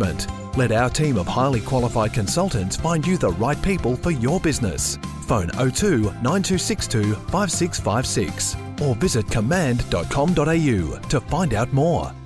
recruitment. Let our team of highly qualified consultants find you the right people for your business. Phone 02 9262 5656 or visit command.com.au to find out more.